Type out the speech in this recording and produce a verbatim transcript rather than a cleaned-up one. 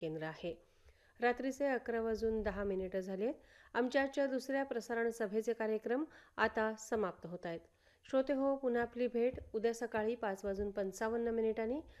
केंद्र आहे. रात्रीचे अकरा वाजून दहा मिनिटं झाले. आमच्या आजच्या दुसऱ्या प्रसारण सभेचे कार्यक्रम आता समाप्त होत आहेत. श्रोते हो, पुन्हा आपली भेट उद्या सकाळी पाच वाजून पंचावन्न मिनिटांनी